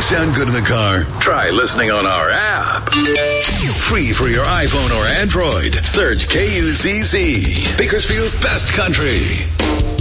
sound good in the car? Try listening on our app. Free for your iPhone or Android. Search KUCC, Bakersfield's best country.